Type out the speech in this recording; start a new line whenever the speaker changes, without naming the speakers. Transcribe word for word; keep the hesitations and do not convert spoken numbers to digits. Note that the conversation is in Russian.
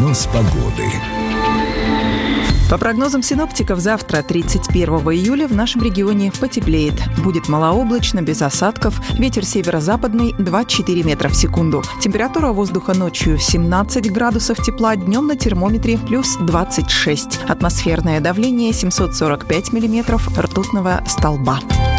Прогноз погоды.
По прогнозам синоптиков, завтра, тридцать первого июля, в нашем регионе потеплеет. Будет малооблачно, без осадков. Ветер северо-западный двадцать четыре метра в секунду. Температура воздуха ночью семнадцать градусов тепла, днем на термометре плюс двадцать шесть. Атмосферное давление семьсот сорок пять миллиметров ртутного столба.